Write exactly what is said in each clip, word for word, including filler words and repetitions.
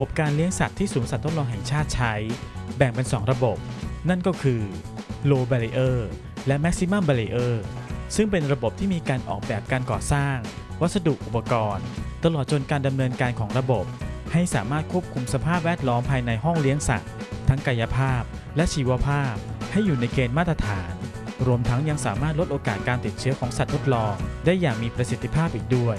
ระบบการเลี้ยงสัตว์ที่ศูนย์สัตว์ทดลองแห่งชาติใช้แบ่งเป็นสองระบบนั่นก็คือ Low Barrier และ Maximum Barrier ซึ่งเป็นระบบที่มีการออกแบบการก่อสร้างวัสดุอุปกรณ์ตลอดจนการดำเนินการของระบบให้สามารถควบคุมสภาพแวดล้อมภายในห้องเลี้ยงสัตว์ทั้งกายภาพและชีวภาพให้อยู่ในเกณฑ์มาตรฐานรวมทั้งยังสามารถลดโอกาสการติดเชื้อของสัตว์ทดลองได้อย่างมีประสิทธิภาพอีกด้วย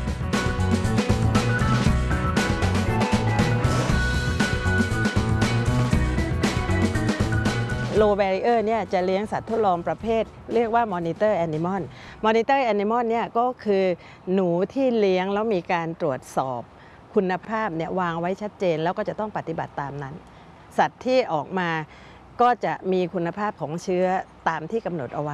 Low Barrier เนี่ยจะเลี้ยงสัตว์ทดลองประเภทเรียกว่า Monitor Animal Monitor Animal เนี่ยก็คือหนูที่เลี้ยงแล้วมีการตรวจสอบคุณภาพเนี่ยวางไว้ชัดเจนแล้วก็จะต้องปฏิบัติตามนั้นสัตว์ที่ออกมาก็จะมีคุณภาพของเชื้อตามที่กำหนดเอาไว้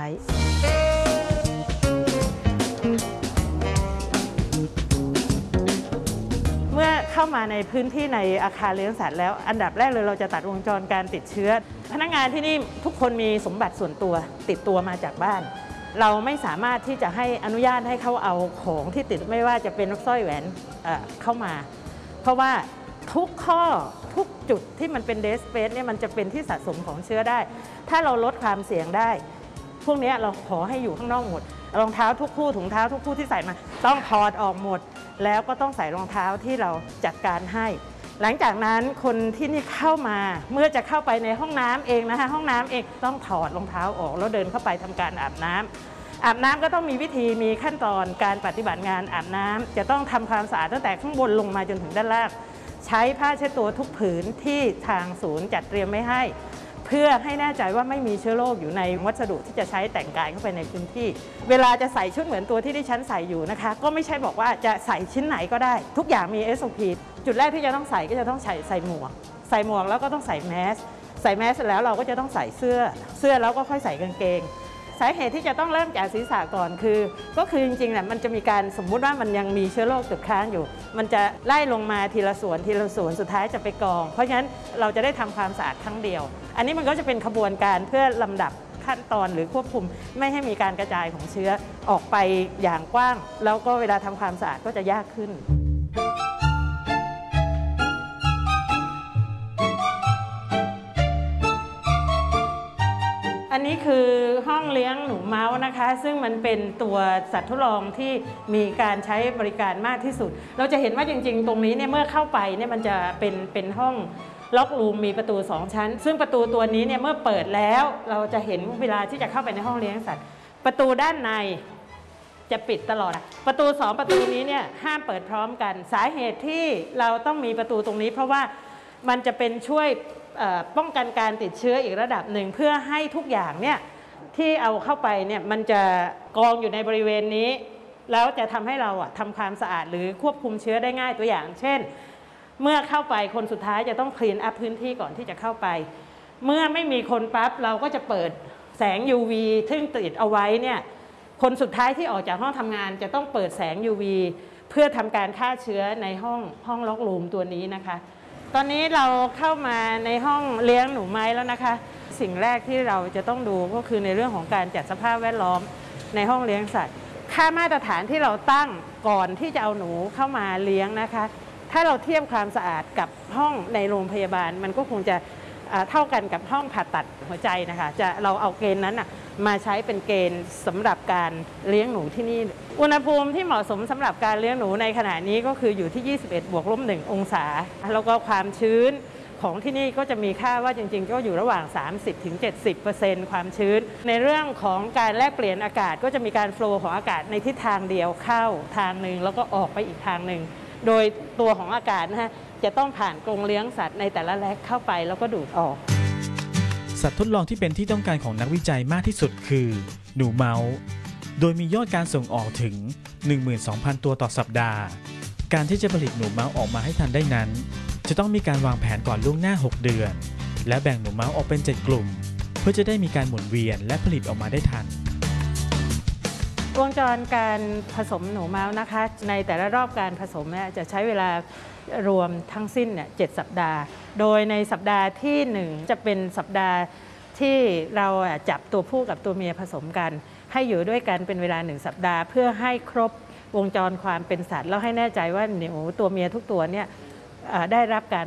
เมื่อเข้ามาในพื้นที่ในอาคารเลี้ยงสัตว์แล้วอันดับแรกเลยเราจะตัดวงจรการติดเชื้อพนักงานที่นี่ทุกคนมีสมบัติส่วนตัวติดตัวมาจากบ้านเราไม่สามารถที่จะให้อนุญาตให้เขาเอาของที่ติดไม่ว่าจะเป็นสร้อยแหวนเอ่อเข้ามาเพราะว่าทุกข้อทุกจุดที่มันเป็นเดสเปซเนี่ยมันจะเป็นที่สะสมของเชื้อได้ถ้าเราลดความเสี่ยงได้พวกนี้เราขอให้อยู่ข้างนอกหมดรองเท้าทุกคู่ถุงเท้าทุกคู่ที่ใส่มาต้องถอดออกหมดแล้วก็ต้องใส่รองเท้าที่เราจัดการให้หลังจากนั้นคนที่นี่เข้ามาเมื่อจะเข้าไปในห้องน้ำเองนะคะห้องน้ำเองต้องถอดรองเท้าออกแล้วเดินเข้าไปทำการอาบน้ำอาบน้ำก็ต้องมีวิธีมีขั้นตอนการปฏิบัติงานอาบน้ำจะต้องทำความสะอาดตั้งแต่ข้างบนลงมาจนถึงด้านล่างใช้ผ้าเช็ดตัวทุกผืนที่ทางศูนย์จัดเตรียมไว้ให้เพื่อให้แน่ใจว่าไม่มีเชื้อโรคอยู่ในวัสดุที่จะใช้แต่งกายเข้าไปในพื้นที่เวลาจะใส่ชุดเหมือนตัวที่ดิฉันใส่อยู่นะคะก็ไม่ใช่บอกว่าจะใส่ชิ้นไหนก็ได้ทุกอย่างมี เอส โอ พี จุดแรกที่จะต้องใส่ก็จะต้องใส่ใส่หมวกใส่หมวกแล้วก็ต้องใส่แมสใส่แมสเสร็จแล้วเราก็จะต้องใส่เสื้อเสื้อแล้วก็ค่อยใส่กางเกงสาเหตุที่จะต้องเริ่มจากศีรษะก่อนคือก็คือจริงๆเนี่ยมันจะมีการสมมุติว่ามันยังมีเชื้อโรคติดค้างอยู่มันจะไล่ลงมาทีละส่วนทีละส่วนสุดท้ายจะไปกองเพราะฉะนั้นเราจะได้ทำความสะอาดครั้งเดียวอันนี้มันก็จะเป็นขบวนการเพื่อลำดับขั้นตอนหรือควบคุมไม่ให้มีการกระจายของเชื้อออกไปอย่างกว้างแล้วก็เวลาทำความสะอาดก็จะยากขึ้นอันนี้คือห้องเลี้ยงหนูเมาส์นะคะซึ่งมันเป็นตัวสัตว์ทดลองที่มีการใช้บริการมากที่สุดเราจะเห็นว่าจริงๆตรงนี้เนี่ยเมื่อเข้าไปเนี่ยมันจะเป็นเป็นห้องล็อกรูมมีประตูสองชั้นซึ่งประตูตัวนี้เนี่ยเมื่อเปิดแล้วเราจะเห็นเวลาที่จะเข้าไปในห้องเลี้ยงสัตว์ประตูด้านในจะปิดตลอดประตูสองประตูนี้เนี่ยห้ามเปิดพร้อมกันสาเหตุที่เราต้องมีประตูตรงนี้เพราะว่ามันจะเป็นช่วยป้องกันการติดเชื้ออีกระดับหนึ่งเพื่อให้ทุกอย่างเนี่ยที่เอาเข้าไปเนี่ยมันจะกองอยู่ในบริเวณนี้แล้วจะทำให้เราอะทำความสะอาดหรือควบคุมเชื้อได้ง่ายตัวอย่างเช่นเมื่อเข้าไปคนสุดท้ายจะต้องคลีนอัพพื้นที่ก่อนที่จะเข้าไปเมื่อไม่มีคนปั๊บเราก็จะเปิดแสง ยู วี ซึ่งติดเอาไว้เนี่ยคนสุดท้ายที่ออกจากห้องทำงานจะต้องเปิดแสง ยู วี เพื่อทำการฆ่าเชื้อในห้องห้องล็อกรูมตัวนี้นะคะตอนนี้เราเข้ามาในห้องเลี้ยงหนูไม้แล้วนะคะสิ่งแรกที่เราจะต้องดูก็คือในเรื่องของการจัดสภาพแวดล้อมในห้องเลี้ยงสัตว์ค่ามาตรฐานที่เราตั้งก่อนที่จะเอาหนูเข้ามาเลี้ยงนะคะถ้าเราเทียบความสะอาดกับห้องในโรงพยาบาลมันก็คงจะเท่ากันกับห้องผ่าตัดหัวใจนะคะจะเราเอาเกณฑ์นั้นมาใช้เป็นเกณฑ์สำหรับการเลี้ยงหนูที่นี่อุณหภูมิที่เหมาะสมสำหรับการเลี้ยงหนูในขณะนี้ก็คืออยู่ที่ยี่สิบเอ็ดบวกลบหนึ่งองศาแล้วก็ความชื้นของที่นี่ก็จะมีค่าว่าจริงๆก็อยู่ระหว่าง สามสิบถึงเจ็ดสิบเปอร์เซ็นต์ ความชื้นในเรื่องของการแลกเปลี่ยนอากาศก็จะมีการโฟลว์ของอากาศในทิศทางเดียวเข้าทางหนึ่งแล้วก็ออกไปอีกทางหนึ่งโดยตัวของอากาศนะฮะจะต้องผ่านกรงเลี้ยงสัตว์ในแต่ละแลกเข้าไปแล้วก็ดูดออกสัตว์ทดลองที่เป็นที่ต้องการของนักวิจัยมากที่สุดคือหนูเมาส์โดยมียอดการส่งออกถึง หนึ่งหมื่นสองพัน ตัวต่อสัปดาห์การที่จะผลิตหนูเมาส์ออกมาให้ทันได้นั้นจะต้องมีการวางแผนก่อนล่วงหน้าหกเดือนและแบ่งหนูเมาส์ออกเป็นเจ็ดกลุ่มเพื่อจะได้มีการหมุนเวียนและผลิตออกมาได้ทันวงจรการผสมหนูเมาส์นะคะในแต่ละรอบการผสมเนี่ยจะใช้เวลารวมทั้งสิ้นเนี่ยเจ็ดสัปดาห์โดยในสัปดาห์ที่หนึ่งจะเป็นสัปดาห์ที่เราจับตัวผู้กับตัวเมียผสมกันให้อยู่ด้วยกันเป็นเวลาหนึ่งสัปดาห์เพื่อให้ครบวงจรความเป็นสัตว์แล้วให้แน่ใจว่าหนูตัวเมียทุกตัวเนี่ยได้รับการ